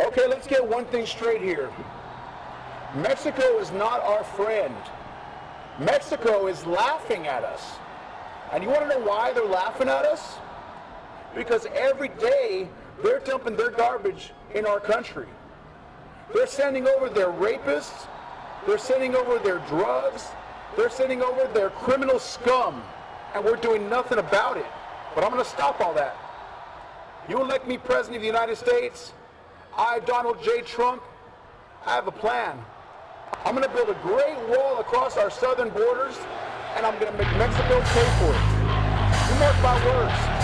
Okay, let's get one thing straight here. Mexico is not our friend. Mexico is laughing at us. And you want to know why they're laughing at us? Because every day they're dumping their garbage in our country. They're sending over their rapists. They're sending over their drugs. They're sending over their criminal scum. And we're doing nothing about it. But I'm going to stop all that. You elect me President of the United States. I, Donald J. Trump, I have a plan. I'm going to build a great wall across our southern borders, and I'm going to make Mexico pay for it. You mark my words.